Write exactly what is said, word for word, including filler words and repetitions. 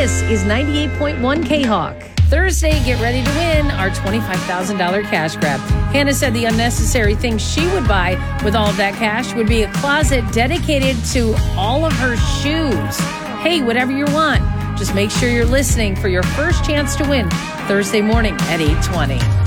This is ninety-eight point one K-Hawk. Thursday, get ready to win our twenty-five thousand dollars cash grab. Hannah said the unnecessary thing she would buy with all of that cash would be a closet dedicated to all of her shoes. Hey, whatever you want, just make sure you're listening for your first chance to win Thursday morning at eight twenty.